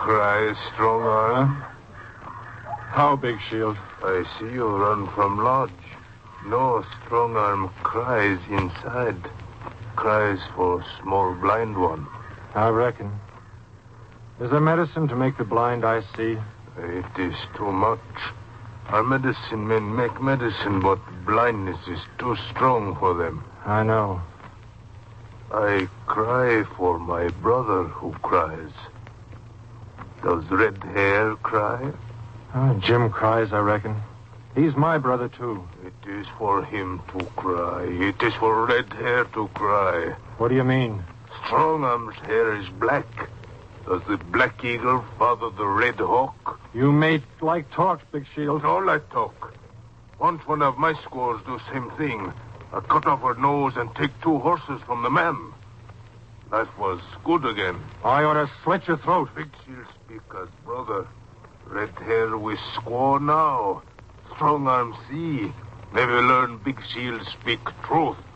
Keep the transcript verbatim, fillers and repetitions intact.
cry, Strong Arm? How, Big Shield? I see you run from lodge. No, Strong Arm cries inside. Cries for small blind one. I reckon. Is there medicine to make the blind eye see? It is too much. Our medicine men make medicine, but blindness is too strong for them. I know. I cry for my brother who cries. Does Red Hair cry? Uh, Jim cries, I reckon. He's my brother, too. It is for him to cry. It is for Red Hair to cry. What do you mean? Strong Arm's hair is black. Does the Black Eagle father the Red Hawk? You may like talk, Big Shield. All I talk. Once one of my squaws do same thing. I cut off her nose and take two horses from the man. Life was good again. I ought to slit your throat. Big Shield speak as brother. Red Hair we squaw now. Strong Arm see. Never learn Big Shield speak truth.